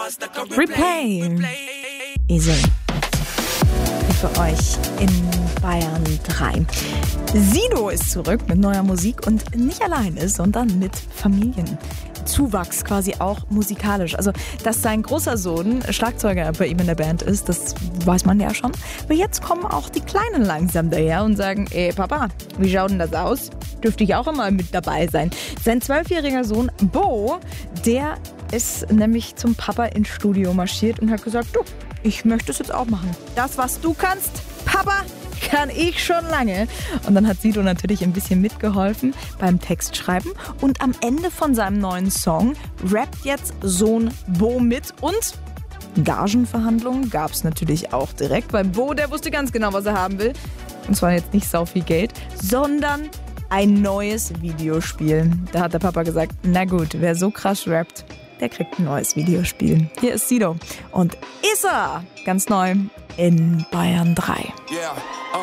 Replay. Easy. Für euch in Bayern 3. Sido ist zurück mit neuer Musik und nicht alleine, sondern mit Familienzuwachs quasi auch musikalisch. Also, dass sein großer Sohn Schlagzeuger bei ihm in der Band ist, das weiß man ja schon. Aber jetzt kommen auch die Kleinen langsam daher und sagen, ey Papa, wie schaut denn das aus? Dürfte ich auch immer mit dabei sein. Sein 12-jähriger Sohn Bo, der ist nämlich zum Papa ins Studio marschiert und hat gesagt, du, ich möchte es jetzt auch machen. Das, was du kannst, Papa, kann ich schon lange. Und dann hat Sido natürlich ein bisschen mitgeholfen beim Textschreiben. Und am Ende von seinem neuen Song rappt jetzt Sohn Bo mit. Und Gagenverhandlungen gab es natürlich auch direkt. Weil Bo, der wusste ganz genau, was er haben will. Und zwar jetzt nicht sau viel Geld, sondern ein neues Videospiel. Da hat der Papa gesagt, na gut, wer so krass rappt, der kriegt ein neues Videospiel. Hier ist Sido und Issa, ganz neu in Bayern 3. Yeah.